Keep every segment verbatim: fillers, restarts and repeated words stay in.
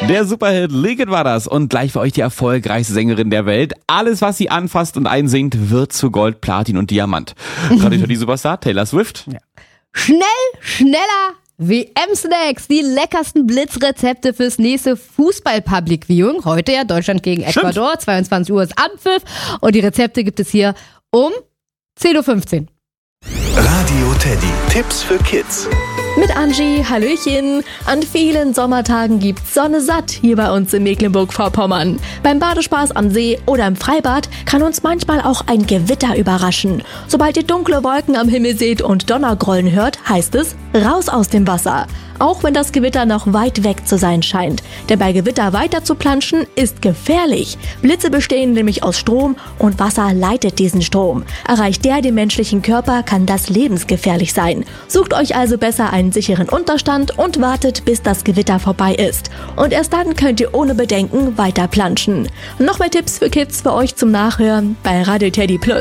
Der Superhit Liquid war das und gleich für euch die erfolgreichste Sängerin der Welt. Alles, was sie anfasst und einsingt, wird zu Gold, Platin und Diamant. Radio die Superstar Taylor Swift. Ja. Schnell, schneller! W M-Snacks, die leckersten Blitzrezepte fürs nächste Fußball-Public Viewing. Heute ja Deutschland gegen Ecuador, Stimmt. zweiundzwanzig Uhr ist Anpfiff. Und die Rezepte gibt es hier um zehn Uhr fünfzehn. Radio Teddy, Tipps für Kids. Mit Angie, Hallöchen. An vielen Sommertagen gibt's Sonne satt hier bei uns in Mecklenburg-Vorpommern. Beim Badespaß am See oder im Freibad kann uns manchmal auch ein Gewitter überraschen. Sobald ihr dunkle Wolken am Himmel seht und Donnergrollen hört, heißt es, raus aus dem Wasser. Auch wenn das Gewitter noch weit weg zu sein scheint. Denn bei Gewitter weiter zu planschen ist gefährlich. Blitze bestehen nämlich aus Strom und Wasser leitet diesen Strom. Erreicht der den menschlichen Körper, kann das lebensgefährlich sein. Sucht euch also besser einen sicheren Unterstand und wartet, bis das Gewitter vorbei ist. Und erst dann könnt ihr ohne Bedenken weiter planschen. Noch mehr Tipps für Kids für euch zum Nachhören bei Radio Teddy Plus.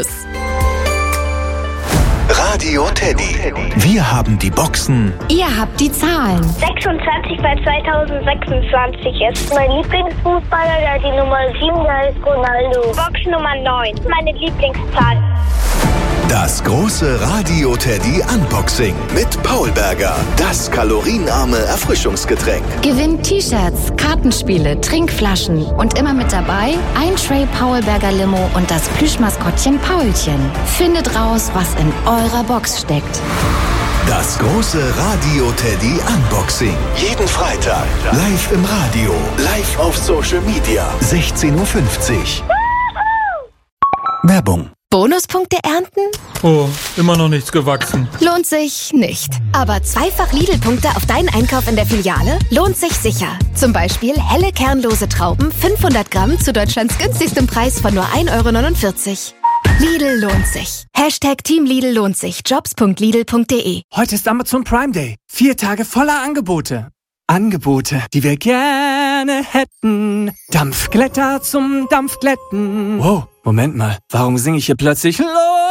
Radio Teddy. Wir haben die Boxen. Ihr habt die Zahlen. sechsundzwanzig bei zweitausendsechsundzwanzig ist mein Lieblingsfußballer, der hat die Nummer sieben, der ist Ronaldo. Box Nummer neun, meine Lieblingszahl. Das große Radio Teddy Unboxing mit Paul Berger. Das kalorienarme Erfrischungsgetränk. Gewinnt T-Shirts, Kartenspiele, Trinkflaschen und immer mit dabei ein Tray Paul Berger Limo und das Plüschmaskottchen Paulchen. Findet raus, was in eurer Box steckt. Das große Radio Teddy Unboxing. Jeden Freitag. Live im Radio. Live auf Social Media. sechzehn Uhr fünfzig. Werbung. Bonuspunkte ernten? Oh, immer noch nichts gewachsen. Lohnt sich nicht. Aber zweifach Lidl-Punkte auf deinen Einkauf in der Filiale lohnt sich sicher. Zum Beispiel helle kernlose Trauben, fünfhundert Gramm zu Deutschlands günstigstem Preis von nur ein Euro neunundvierzig. Lidl lohnt sich. Hashtag Team Lidl lohnt sich. Jobs punkt lidl punkt de. Heute ist Amazon Prime Day. Vier Tage voller Angebote. Angebote, die wir gerne hätten. Dampfglätter zum Dampfglätten. Wow, Moment mal. Warum singe ich hier plötzlich Los?